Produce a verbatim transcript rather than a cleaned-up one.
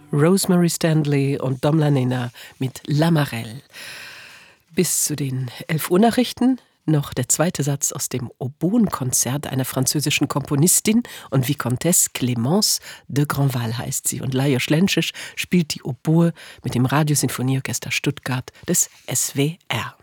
Rosemary Stanley und Dom Lanena mit La Marelle. Bis zu den elf Uhr Nachrichten noch der zweite Satz aus dem Oboenkonzert einer französischen Komponistin und Vicomtesse Clémence de Grandval heißt sie. Und Lajos Lenčič spielt die Oboe mit dem Radiosinfonieorchester Stuttgart des S W R.